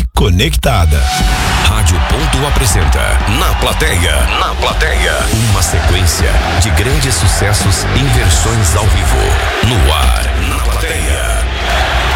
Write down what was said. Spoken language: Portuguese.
e conectada. Rádio Ponto apresenta Na Plateia. Na Plateia. Uma sequência de grandes sucessos em versões ao vivo.